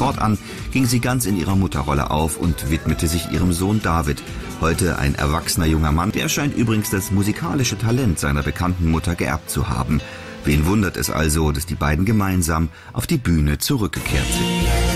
Fortan ging sie ganz in ihrer Mutterrolle auf und widmete sich ihrem Sohn David, heute ein erwachsener junger Mann. Der scheint übrigens das musikalische Talent seiner bekannten Mutter geerbt zu haben. Wen wundert es also, dass die beiden gemeinsam auf die Bühne zurückgekehrt sind?